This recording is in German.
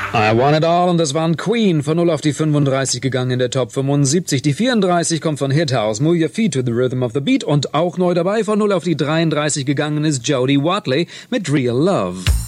I Want It All, und das waren Queen, von 0 auf die 35 gegangen in der Top 75. Die 34 kommt von Hithouse, Move Your Feet to the Rhythm of the Beat, und auch neu dabei von 0 auf die 33 gegangen ist Jodie Watley mit Real Love.